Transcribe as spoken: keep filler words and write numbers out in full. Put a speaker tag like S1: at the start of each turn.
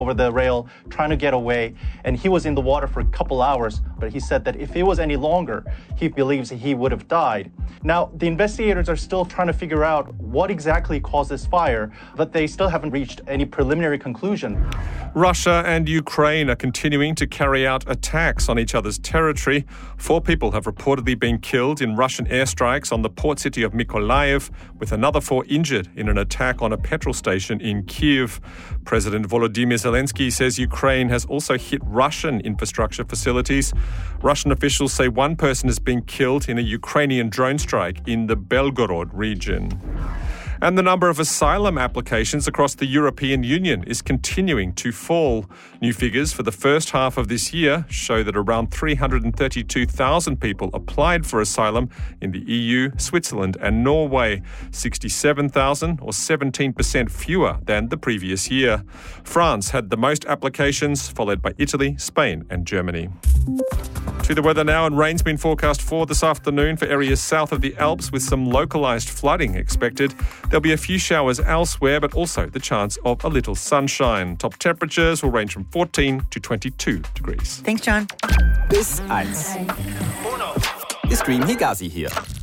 S1: over the rail trying to get away, and he was in the water for a couple hours, but he said that if it was any longer, he believes he would have died. Now, the investigators are still trying to figure out what exactly caused this fire, but they still haven't reached any preliminary conclusion.
S2: Russia and Ukraine are continuing to carry out attacks on each other's territory. Four people have reportedly been killed in Russian airstrikes on the port city of Mykolaiv, with another four injured in an attack on a petrol station in Kyiv. President Volodymyr Zelensky says Ukraine has also hit Russian infrastructure facilities. Russian officials say one person has been killed in a Ukrainian drone strike in the Belgorod region. And the number of asylum applications across the European Union is continuing to fall. New figures for the first half of this year show that around three hundred thirty-two thousand people applied for asylum in the E U, Switzerland and Norway, sixty-seven thousand or seventeen percent fewer than the previous year. France had the most applications, followed by Italy, Spain and Germany. To the weather now, and rain's been forecast for this afternoon for areas south of the Alps with some localised flooding expected. There'll be a few showers elsewhere, but also the chance of a little sunshine. Top temperatures will range from fourteen to twenty-two degrees.
S3: Thanks, John.
S4: Bis eins. Ist Stream Higazi hier.